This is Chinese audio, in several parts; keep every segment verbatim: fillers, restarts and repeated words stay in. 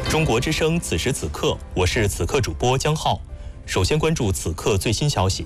中国之声此时此刻，我是此刻主播江浩。首先关注此刻最新消息。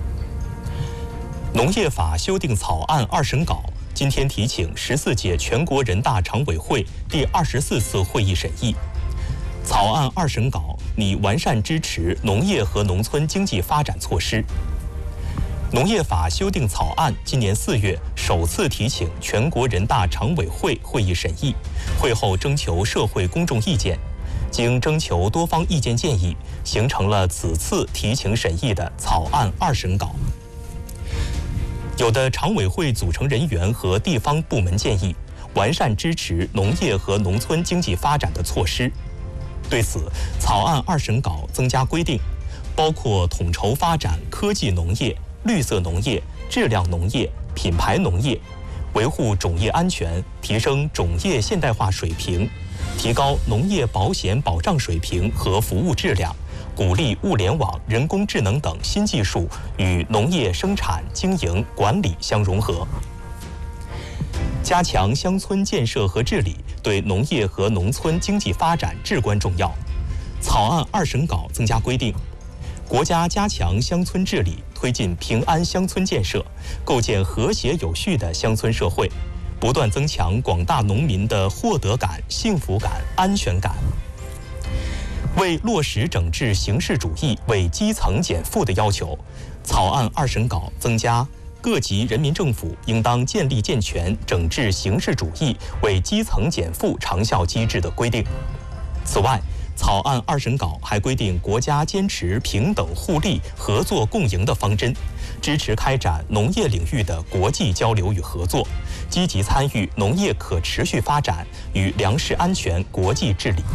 农业法修订草案二审稿今天提请十四届全国人大常委会第二十四次会议审议。草案二审稿拟完善支持农业和农村经济发展措施。农业法修订草案今年四月首次提请全国人大常委会会议审议，会后征求社会公众意见，经征求多方意见建议，形成了此次提请审议的草案二审稿。有的常委会组成人员和地方部门建议完善支持农业和农村经济发展的措施。对此，草案二审稿增加规定，包括统筹发展科技农业、绿色农业、质量农业、品牌农业，维护种业安全，提升种业现代化水平，提高农业保险保障水平和服务质量，鼓励物联网、人工智能等新技术与农业生产、经营、管理相融合。加强乡村建设和治理对农业和农村经济发展至关重要。草案二审稿增加规定，国家加强乡村治理，推进平安乡村建设，构建和谐有序的乡村社会，不断增强广大农民的获得感、幸福感、安全感。为落实整治形式主义、为基层减负的要求，草案二审稿增加各级人民政府应当建立健全整治形式主义、为基层减负长效机制的规定。此外，草案二审稿还规定，国家坚持平等互利、合作共赢的方针，支持开展农业领域的国际交流与合作，积极参与农业可持续发展与粮食安全国际治理。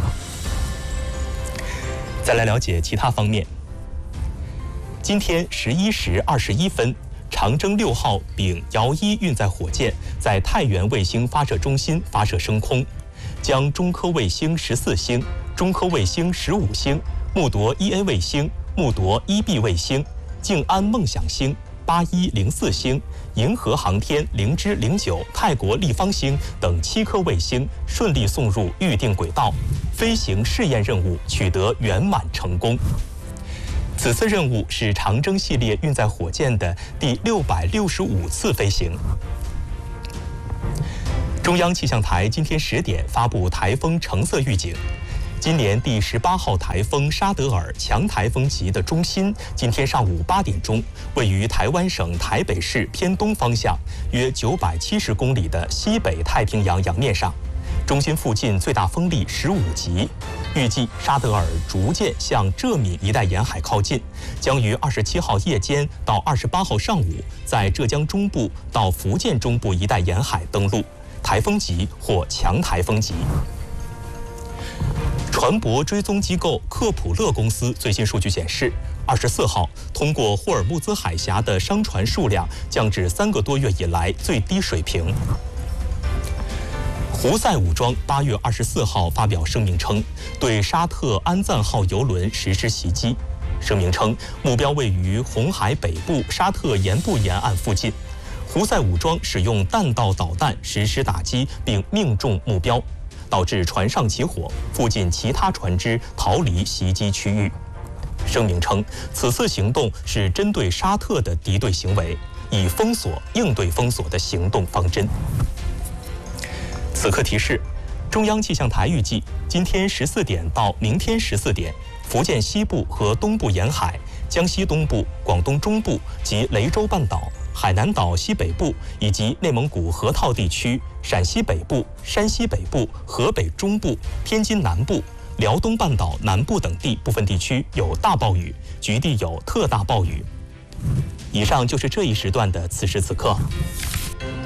再来了解其他方面。今天十一时二十一分，长征六号丙遥一运载火箭在太原卫星发射中心发射升空，将中科卫星十四星、中科卫星十五星、木铎一 A 卫星、木铎一 B 卫星、静安梦想星、八一零四星、银河航天零之零九泰国立方星等七颗卫星顺利送入预定轨道，飞行试验任务取得圆满成功。此次任务是长征系列运载火箭的第六百六十五次飞行。中央气象台今天十点发布台风橙色预警。今年第十八号台风沙德尔强台风级的中心，今天上午八点钟，位于台湾省台北市偏东方向约九百七十公里的西北太平洋洋面上，中心附近最大风力十五级。预计沙德尔逐渐向浙闽一带沿海靠近，将于二十七号夜间到二十八号上午在浙江中部到福建中部一带沿海登陆，台风级或强台风级。船舶追踪机构克普勒公司最新数据显示，二十四号通过霍尔木兹海峡的商船数量降至三个多月以来最低水平。胡塞武装八月二十四号发表声明称，对沙特安赞号油轮实施袭击。声明称，目标位于红海北部沙特沿部沿岸附近。胡塞武装使用弹道导弹实施打击，并命中目标，导致船上起火，附近其他船只逃离袭击区域。声明称，此次行动是针对沙特的敌对行为，以封锁应对封锁的行动方针。此刻提示，中央气象台预计今天十四点到明天十四点，福建西部和东部沿海、江西东部、广东中部及雷州半岛、海南岛西北部以及内蒙古河套地区、陕西北部、山西北部、河北中部、天津南部、辽东半岛南部等地部分地区有大暴雨，局地有特大暴雨。以上就是这一时段的此时此刻。